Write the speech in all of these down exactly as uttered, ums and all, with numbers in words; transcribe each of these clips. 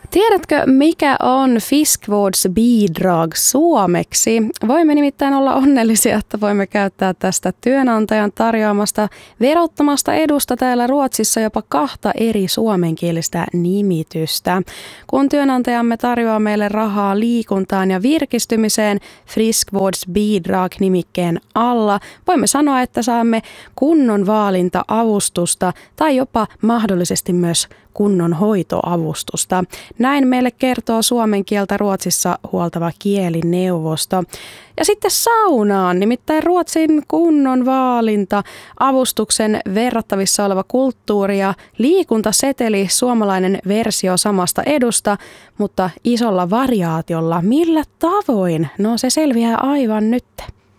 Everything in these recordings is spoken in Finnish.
Tiedätkö, mikä on friskvårdsbidrag suomeksi? Voimme nimittäin olla onnellisia, että voimme käyttää tästä työnantajan tarjoamasta verottomasta edusta täällä Ruotsissa jopa kahta eri suomenkielistä nimitystä. Kun työnantajamme tarjoaa meille rahaa liikuntaan ja virkistymiseen friskvårdsbidrag-nimikkeen alla, voimme sanoa, että saamme kunnon vaalinta-avustusta tai jopa mahdollisesti myös kunnon hoitoavustusta. Näin meille kertoo suomen kieltä Ruotsissa huoltava kielineuvosto. Ja sitten saunaan, nimittäin Ruotsin kunnon vaalinta, avustuksen verrattavissa oleva kulttuuri- ja liikuntaseteli, suomalainen versio samasta edusta, mutta isolla variaatiolla. Millä tavoin? No se selviää aivan nyt.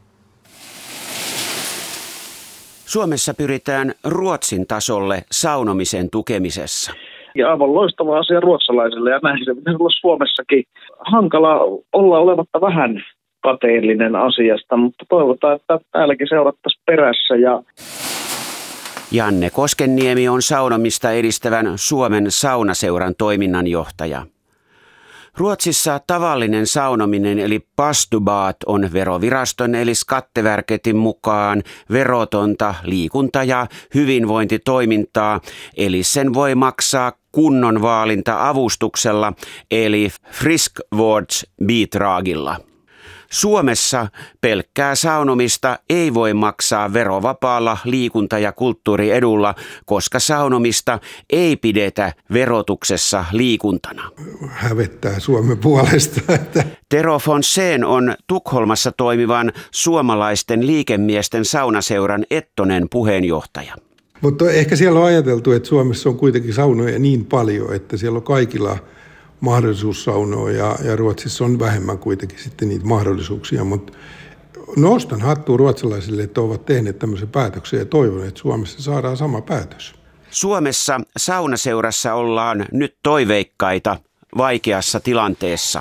Suomessa pyritään Ruotsin tasolle saunomisen tukemisessa. Ja aivan loistava asia ruotsalaisille ja näin se pitäisi olla Suomessakin. Hankala olla olematta vähän kateellinen asiasta, mutta toivotaan, että täälläkin seurattaisiin perässä. Ja Janne Koskenniemi on saunomista edistävän Suomen saunaseuran toiminnanjohtaja. Ruotsissa tavallinen saunominen eli pastubaat on veroviraston eli Skatteverketin mukaan verotonta liikunta- ja hyvinvointitoimintaa, eli sen voi maksaa kunnon vaalinta-avustuksella eli friskvårdsbidragilla. Suomessa pelkkää saunomista ei voi maksaa verovapaalla liikunta- ja kulttuuriedulla, koska saunomista ei pidetä verotuksessa liikuntana. Hävettää Suomen puolesta. Että. Tero Fonsén on Tukholmassa toimivan suomalaisten liikemiesten saunaseuran Ettonen puheenjohtaja. Mutta ehkä siellä on ajateltu, että Suomessa on kuitenkin saunoja niin paljon, että siellä on kaikilla mahdollisuus saunoa ja, ja Ruotsissa on vähemmän kuitenkin sitten niitä mahdollisuuksia, mutta nostan hattua ruotsalaisille, että ovat tehneet tämmöisen päätöksen ja toivon, että Suomessa saadaan sama päätös. Suomessa saunaseurassa ollaan nyt toiveikkaita vaikeassa tilanteessa.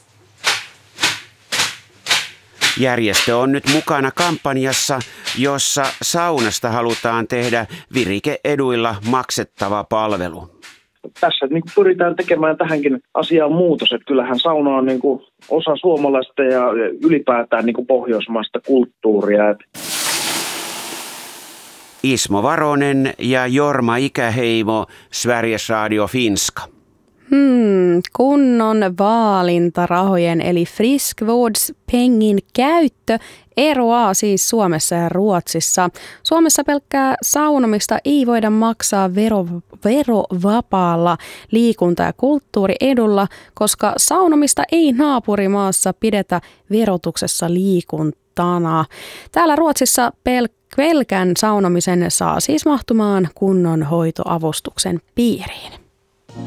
Järjestö on nyt mukana kampanjassa, jossa saunasta halutaan tehdä virike-eduilla maksettava palvelu. tässä niin kuin pyritään tekemään tähänkin asiaan muutos, että kyllähän sauna on niin kuin osa suomalaista ja ylipäätään niin kuin pohjoismaista kulttuuria. Ismo Varonen ja Jorma Ikäheimo, Sveriges Radio Finska. Hmm, kunnon vaalintarahojen eli friskvårdspengin käyttö eroaa siis Suomessa ja Ruotsissa. Suomessa pelkkää saunomista ei voida maksaa vero, verovapaalla liikunta- ja kulttuuriedulla, koska saunomista ei naapurimaassa pidetä verotuksessa liikuntana. Täällä Ruotsissa pel- pelkän saunomisen saa siis mahtumaan kunnon hoitoavustuksen piiriin.